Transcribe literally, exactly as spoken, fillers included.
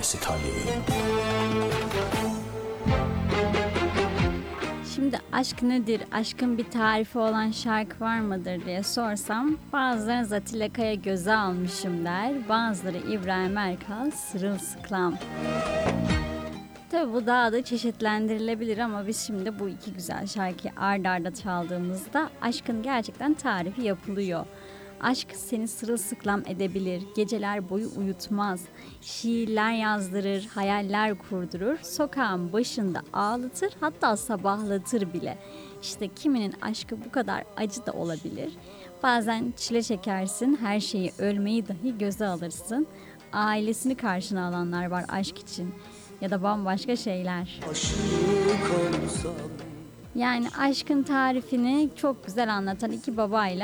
सिखा लिए। Şimdi aşk nedir, aşkın bir tarifi olan şarkı var mıdır diye sorsam bazıları Atilla Kaya göze almışım der, bazıları İbrahim Erkal sırılsıklam. Tabi bu daha da çeşitlendirilebilir ama biz şimdi bu iki güzel şarkıyı ard arda çaldığımızda aşkın gerçekten tarifi yapılıyor. Aşk seni sırılsıklam edebilir, geceler boyu uyutmaz, şiirler yazdırır, hayaller kurdurur, sokağın başında ağlatır, hatta sabahlatır bile. İşte kiminin aşkı bu kadar acı da olabilir. Bazen çile çekersin, her şeyi, ölmeyi dahi göze alırsın. Ailesini karşına alanlar var aşk için ya da bambaşka şeyler. Yani aşkın tarifini çok güzel anlatan iki babayla